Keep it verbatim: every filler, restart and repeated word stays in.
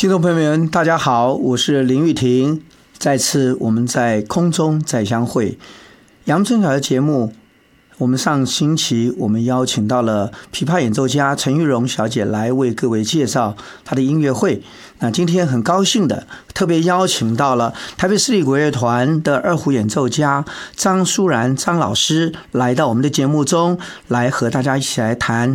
听众朋友们大家好，我是林玉婷，再次我们在空中再相会。阳春晓的节目，我们上星期我们邀请到了琵琶演奏家陈玉蓉小姐来为各位介绍她的音乐会。那今天很高兴的特别邀请到了台北市立国乐团的二胡演奏家张淑然张老师来到我们的节目中，来和大家一起来谈